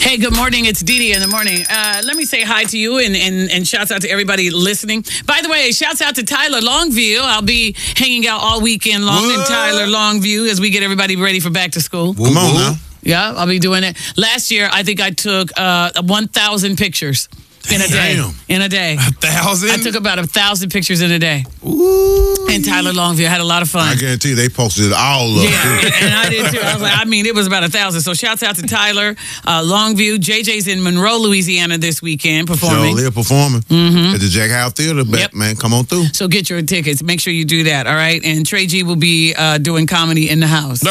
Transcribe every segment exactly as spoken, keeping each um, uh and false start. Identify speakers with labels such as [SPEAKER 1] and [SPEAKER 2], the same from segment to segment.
[SPEAKER 1] Hey, good morning. It's Dee Dee in the morning. Uh, let me say hi to you and, and, and shouts out to everybody listening. By the way, shouts out to Tyler Longview. I'll be hanging out all weekend long
[SPEAKER 2] What?
[SPEAKER 1] in Tyler Longview as we get everybody ready for back to school.
[SPEAKER 2] Come on now.
[SPEAKER 1] Yeah, I'll be doing it. Last year, I think I took uh, one thousand pictures in a day.
[SPEAKER 2] Damn.
[SPEAKER 1] In a day.
[SPEAKER 2] A thousand?
[SPEAKER 1] I took about a thousand pictures in a day.
[SPEAKER 2] Ooh.
[SPEAKER 1] In Tyler Longview. I had a lot of fun.
[SPEAKER 3] I guarantee you they posted it all up.
[SPEAKER 1] Yeah, and, and I did too. I was like, I mean, it was about a thousand. So shouts out to Tyler, uh, Longview. J J's in Monroe, Louisiana this weekend performing.
[SPEAKER 3] Sure, performing
[SPEAKER 1] Mm-hmm.
[SPEAKER 3] at the Jack House Theater. Bet,
[SPEAKER 1] Yep.
[SPEAKER 3] man, come on through.
[SPEAKER 1] So get your tickets. Make sure you do that, all right? And Trey G will be uh, doing comedy in the house.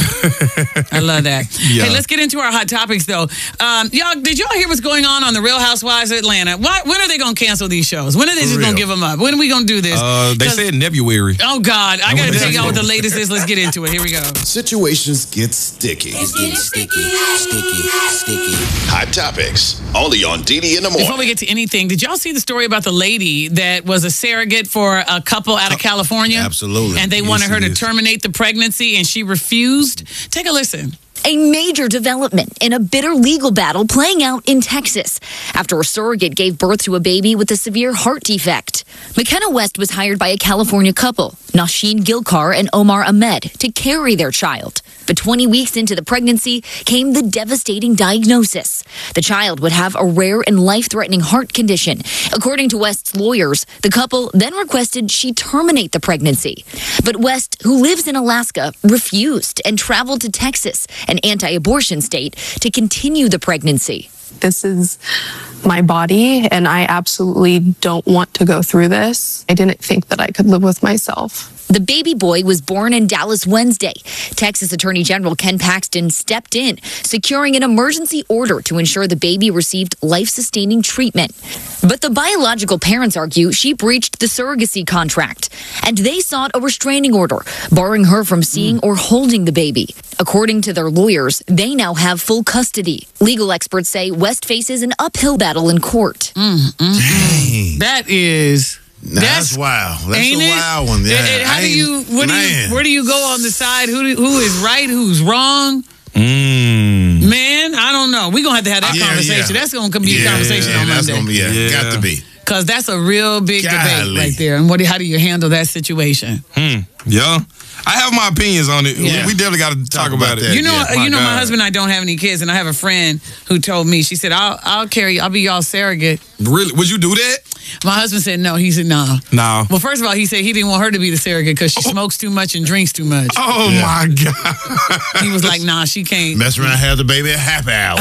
[SPEAKER 1] I love that.
[SPEAKER 2] Yeah.
[SPEAKER 1] Hey, let's get into our hot topics, though. Um, y'all, did y'all hear what's going on on the Real Housewives of Atlanta? Why, when are they going to cancel these shows? When are they just going
[SPEAKER 3] real.
[SPEAKER 1] to give them up? When are we going to do this?
[SPEAKER 2] Uh, they
[SPEAKER 1] 'Cause-
[SPEAKER 2] said February.
[SPEAKER 1] Oh, God. I got to
[SPEAKER 2] when
[SPEAKER 1] tell
[SPEAKER 2] they-
[SPEAKER 1] y'all what the latest is. Let's get into it. Here we go.
[SPEAKER 4] Situations get sticky.
[SPEAKER 5] It's getting sticky, sticky, sticky.
[SPEAKER 4] Hot topics only on Dee Dee in the morning.
[SPEAKER 1] Before we get to anything, did y'all see the story about the lady that was a surrogate for a couple out of California?
[SPEAKER 3] absolutely.
[SPEAKER 1] And they
[SPEAKER 3] Yes,
[SPEAKER 1] wanted her
[SPEAKER 3] it
[SPEAKER 1] to
[SPEAKER 3] is.
[SPEAKER 1] terminate the pregnancy, and she refused? Take a listen.
[SPEAKER 6] A major development in a bitter legal battle playing out in Texas after a surrogate gave birth to a baby with a severe heart defect. McKenna West was hired by a California couple, Nasheen Gilkar and Omar Ahmed, to carry their child. But twenty weeks into the pregnancy came the devastating diagnosis. The child would have a rare and life-threatening heart condition. According to West's lawyers, the couple then requested she terminate the pregnancy. But West, who lives in Alaska, refused and traveled to Texas, an anti-abortion state, to continue the pregnancy.
[SPEAKER 7] This is my body, and I absolutely don't want to go through this. I didn't think that I could live with myself.
[SPEAKER 6] The baby boy was born in Dallas Wednesday. Texas Attorney General Ken Paxton stepped in, securing an emergency order to ensure the baby received life-sustaining treatment. But the biological parents argue she breached the surrogacy contract, and they sought a restraining order, barring her from seeing or holding the baby. According to their lawyers, they now have full custody. Legal experts say West faces an uphill battle in court.
[SPEAKER 3] Dang.
[SPEAKER 1] That is...
[SPEAKER 3] Nah, that's,
[SPEAKER 1] That's-
[SPEAKER 3] wild. That's
[SPEAKER 1] Ain't
[SPEAKER 3] a
[SPEAKER 1] it?
[SPEAKER 3] wild one. Yeah.
[SPEAKER 1] And- and how
[SPEAKER 3] I
[SPEAKER 1] do
[SPEAKER 3] ain't-
[SPEAKER 1] you? What do you?
[SPEAKER 3] man.
[SPEAKER 1] Where do you go on the side? Who do, who is right? Who's wrong?
[SPEAKER 2] Mm.
[SPEAKER 1] Man, I don't know. We're gonna have to have that
[SPEAKER 3] Yeah,
[SPEAKER 1] conversation.
[SPEAKER 3] yeah.
[SPEAKER 1] That's gonna be a
[SPEAKER 3] Yeah,
[SPEAKER 1] conversation on
[SPEAKER 3] that's
[SPEAKER 1] Monday.
[SPEAKER 3] gonna be, yeah,
[SPEAKER 2] Yeah.
[SPEAKER 3] got to be.
[SPEAKER 1] Because that's a real big debate
[SPEAKER 3] Golly.
[SPEAKER 1] right there. And what? do- How do you handle that situation?
[SPEAKER 2] Hmm. Yeah. I have my opinions on it.
[SPEAKER 1] Yeah.
[SPEAKER 2] We definitely got to talk, about,
[SPEAKER 3] about
[SPEAKER 2] it.
[SPEAKER 3] that.
[SPEAKER 1] You know,
[SPEAKER 3] Yeah,
[SPEAKER 1] uh, you know, my
[SPEAKER 2] God.
[SPEAKER 1] husband and I don't have any kids, and I have a friend who told me. She said, "I'll, I'll carry. I'll be y'all surrogate."
[SPEAKER 2] Really? Would you do that?
[SPEAKER 1] My husband said, "No." He said, "No."
[SPEAKER 2] No.
[SPEAKER 1] Well, first of all, he said he didn't want her to be the surrogate because she smokes too much and drinks too much.
[SPEAKER 2] Oh,
[SPEAKER 3] Yeah.
[SPEAKER 2] my God.
[SPEAKER 1] He was like, "Nah, she can't."
[SPEAKER 3] Mess around, have the baby at happy hour.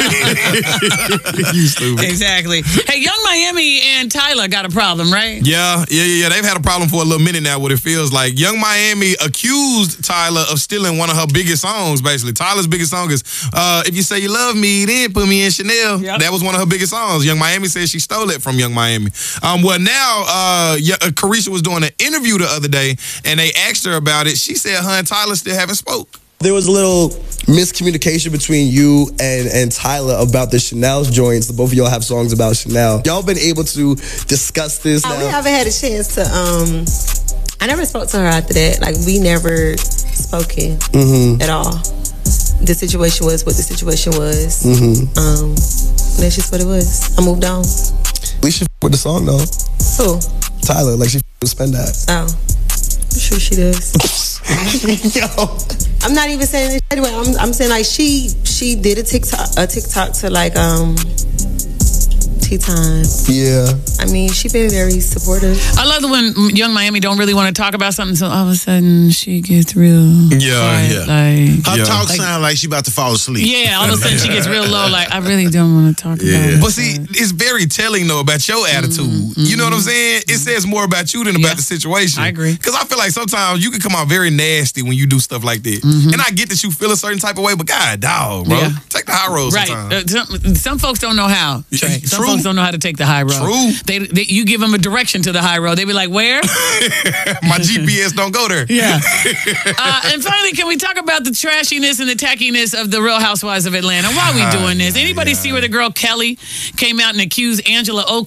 [SPEAKER 2] You stupid.
[SPEAKER 1] Exactly. Hey, Young Miami and Tyler got a problem, right?
[SPEAKER 2] Yeah, yeah, yeah, yeah. They've had a problem for a little minute now, what it feels like. Young Miami accused Tyler of stealing one of her biggest songs, basically. Tyler's biggest song is, uh, If You Say You Love Me, Then Put Me in Chanel.
[SPEAKER 1] Yep.
[SPEAKER 2] That was one of her biggest songs. Young Miami says she stole it from Young Miami. Um, well, now, uh, yeah, uh, Carisha was doing an interview the other day, and they asked her about it. She said her and Tyler still haven't spoke.
[SPEAKER 8] There was a little miscommunication between you and, and Tyler about the Chanel joints. Both of y'all have songs about Chanel. Y'all been able to discuss this
[SPEAKER 9] Uh,
[SPEAKER 8] now?
[SPEAKER 9] we haven't had a chance to. Um, I never spoke to her after that. Like we never spoken
[SPEAKER 8] Mm-hmm.
[SPEAKER 9] at all. The situation was what the situation was.
[SPEAKER 8] Mm-hmm.
[SPEAKER 9] Um, that's just what it was. I moved on.
[SPEAKER 8] We should f- with the song though.
[SPEAKER 9] Who?
[SPEAKER 8] Tyler, like she f- with Spend That.
[SPEAKER 9] Oh, I'm sure she does.
[SPEAKER 8] Yo.
[SPEAKER 9] I'm not even saying this anyway. I'm, I'm saying like she she did a TikTok a TikTok to like um tea time.
[SPEAKER 8] Yeah.
[SPEAKER 9] I mean, she been very supportive.
[SPEAKER 1] I love the when Young Miami don't really want to talk about something, so all of a sudden she gets real
[SPEAKER 2] Yeah,
[SPEAKER 1] quiet,
[SPEAKER 2] yeah.
[SPEAKER 1] like
[SPEAKER 3] Her
[SPEAKER 2] Yeah.
[SPEAKER 3] talk sound like she about to fall asleep.
[SPEAKER 1] yeah. All of a sudden she gets real low, like I really don't want to talk about
[SPEAKER 3] Yeah.
[SPEAKER 1] it.
[SPEAKER 2] But see, it's very telling though about your attitude. You know what I'm saying? It says more about you than about
[SPEAKER 1] Yeah.
[SPEAKER 2] the situation.
[SPEAKER 1] I agree.
[SPEAKER 2] Because I feel like sometimes you can come out very nasty when you do stuff like that. And I get that you feel a certain type of way, but God, dog, bro,
[SPEAKER 1] Yeah.
[SPEAKER 2] take the high road
[SPEAKER 1] Right.
[SPEAKER 2] sometimes.
[SPEAKER 1] Uh, some, some folks don't know how. Trey. Some
[SPEAKER 2] True.
[SPEAKER 1] folks don't know how to take the high road.
[SPEAKER 2] True.
[SPEAKER 1] They, they you give them a direction to the high road. They be like, where?
[SPEAKER 2] My G P S don't go there.
[SPEAKER 1] Yeah. Uh, and finally, can we talk about the trashiness and the tackiness of the Real Housewives of Atlanta? Why are we doing this? Anybody see where the girl Kelly came out and accused Angela Oakley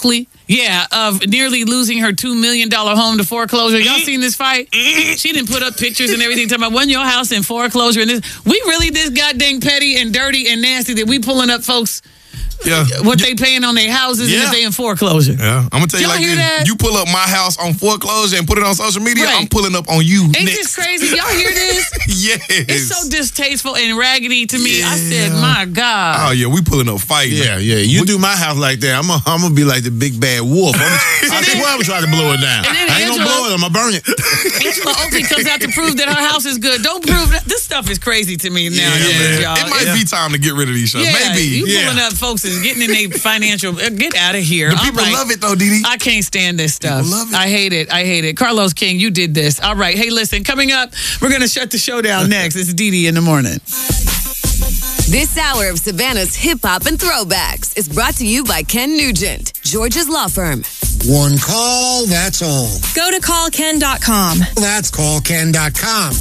[SPEAKER 1] Yeah, of nearly losing her two million dollars home to foreclosure. Y'all seen this fight? She didn't put up pictures and everything talking about, wasn't your house in foreclosure? And this, we really this goddamn petty and dirty and nasty that we pulling up folks
[SPEAKER 2] Yeah.
[SPEAKER 1] what they paying on their houses
[SPEAKER 2] Yeah.
[SPEAKER 1] and if they in foreclosure.
[SPEAKER 2] Yeah, I'm gonna tell you
[SPEAKER 1] Y'all
[SPEAKER 2] like
[SPEAKER 1] hear
[SPEAKER 2] this.
[SPEAKER 1] that?
[SPEAKER 2] You pull up my house on foreclosure and put it on social media,
[SPEAKER 1] Right.
[SPEAKER 2] I'm pulling up on you
[SPEAKER 1] Ain't
[SPEAKER 2] next.
[SPEAKER 1] this crazy? Y'all hear this?
[SPEAKER 2] Yes.
[SPEAKER 1] It's so distasteful and raggedy to me. I
[SPEAKER 2] Yeah.
[SPEAKER 1] said, my God.
[SPEAKER 2] Oh yeah, we pulling up fighting.
[SPEAKER 3] Yeah, yeah. You do my house like that, I'm gonna I'm gonna be like the big bad wolf. I'm, I
[SPEAKER 1] then-
[SPEAKER 3] swear I'm gonna try to blow it down.
[SPEAKER 1] And then
[SPEAKER 3] I ain't gonna
[SPEAKER 1] Angela-
[SPEAKER 3] blow it. I'm gonna burn it.
[SPEAKER 1] Angela Oakley comes out to prove that her house is good. Don't prove that. This stuff is crazy to me nowadays,
[SPEAKER 2] man.
[SPEAKER 1] y'all.
[SPEAKER 2] It might
[SPEAKER 1] Yeah.
[SPEAKER 2] be time to get rid of these shows.
[SPEAKER 1] Yeah,
[SPEAKER 2] Maybe.
[SPEAKER 1] you
[SPEAKER 3] Yeah.
[SPEAKER 1] pulling up folks and getting in their financial. uh, Get out of here.
[SPEAKER 2] The
[SPEAKER 1] All
[SPEAKER 2] people
[SPEAKER 1] right.
[SPEAKER 2] love it though, Didi.
[SPEAKER 1] I can't stand this stuff.
[SPEAKER 2] People love it.
[SPEAKER 1] I hate it. I hate it. Carlos King, you did this. All right. Hey, listen, coming up, we're going to shut the show down next. It's Didi in the morning.
[SPEAKER 10] This hour of Savannah's hip hop and throwbacks is brought to you by Ken Nugent, George's law firm.
[SPEAKER 11] One call, that's all.
[SPEAKER 12] Go to call ken dot com.
[SPEAKER 11] That's call ken dot com.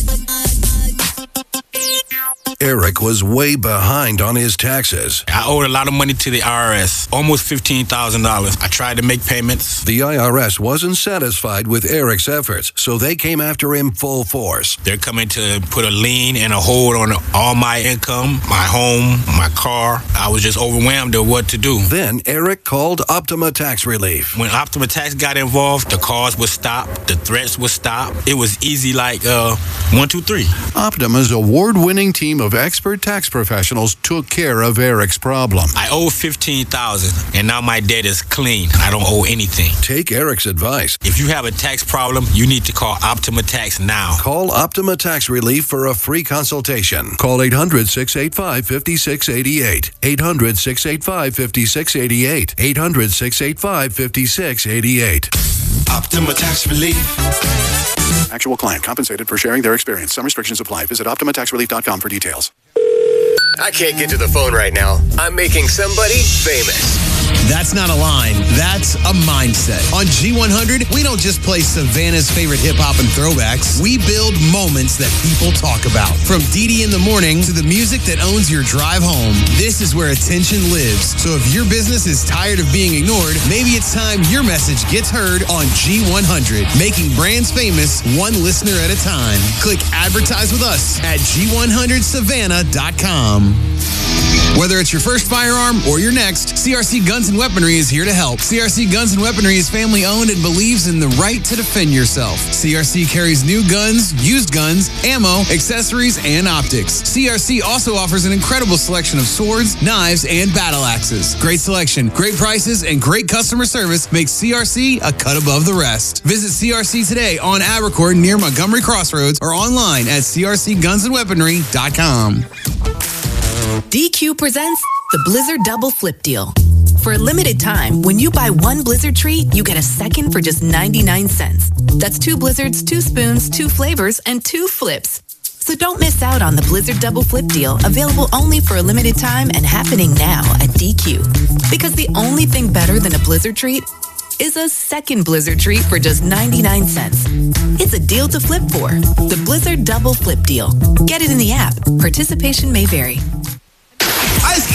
[SPEAKER 13] Eric was way behind on his taxes.
[SPEAKER 14] I owed a lot of money to the I R S, almost fifteen thousand dollars. I tried to make payments.
[SPEAKER 13] The I R S wasn't satisfied with Eric's efforts, so they came after him full force.
[SPEAKER 14] They're coming to put a lien and a hold on all my income, my home, my car. I was just overwhelmed at what to do.
[SPEAKER 13] Then Eric called Optima Tax Relief.
[SPEAKER 14] When Optima Tax got involved, the calls would stop, the threats would stop. It was easy like uh, one, two, three.
[SPEAKER 13] Optima's award-winning team of expert tax professionals took care of Eric's problem.
[SPEAKER 14] I owe fifteen thousand dollars, and now my debt is clean. I don't owe anything.
[SPEAKER 13] Take Eric's advice.
[SPEAKER 14] If you have a tax problem, you need to call Optima Tax now.
[SPEAKER 13] Call Optima Tax Relief for a free consultation. Call eight hundred, six eight five, five six eight eight. eight hundred, six eight five, five six eight eight. eight hundred, six eight five, five six eight eight.
[SPEAKER 4] Optima Tax Relief.
[SPEAKER 15] Actual client compensated for sharing their experience. Some restrictions apply. Visit optima tax relief dot com for details.
[SPEAKER 16] I can't get to the phone right now. I'm making somebody famous.
[SPEAKER 17] That's not a line. That's a mindset. On G one hundred, we don't just play Savannah's favorite hip-hop and throwbacks. We build moments that people talk about. From Didi in the morning to the music that owns your drive home, this is where attention lives. So if your business is tired of being ignored, maybe it's time your message gets heard on G one hundred, making brands famous one listener at a time. Click advertise with us at G one hundred savannah dot com. Whether it's your first firearm or your next, C R C Guns and Weaponry is here to help. C R C Guns and Weaponry is family owned and believes in the right to defend yourself. C R C carries new guns, used guns, ammo, accessories, and optics. C R C also offers an incredible selection of swords, knives, and battle axes. Great selection, great prices, and great customer service makes C R C a cut above the rest. Visit C R C today on Abercorn near Montgomery Crossroads or online at C R C guns and weaponry dot com.
[SPEAKER 18] D Q presents the Blizzard Double Flip Deal. For a limited time, when you buy one Blizzard treat, you get a second for just ninety-nine cents. That's two Blizzards, two spoons, two flavors, and two flips. So don't miss out on the Blizzard Double Flip Deal, available only for a limited time and happening now at D Q. Because the only thing better than a Blizzard treat is a second Blizzard treat for just ninety-nine cents. It's a deal to flip for. The Blizzard Double Flip Deal. Get it in the app. Participation may vary.